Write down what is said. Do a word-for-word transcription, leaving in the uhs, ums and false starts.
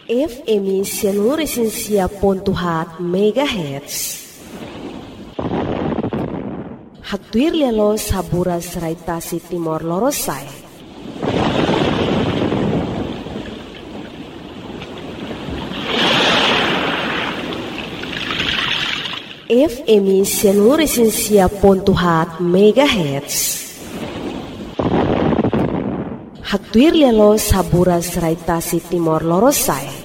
F M Sianuresinsia Pontuhat Megahertz. Hagtuir lialo saburas raitasi Timor Lorosai. F M Sianuresinsia Pontuhat Megahertz. Hagtuir lialo saburas raitasi Timor Lorosai.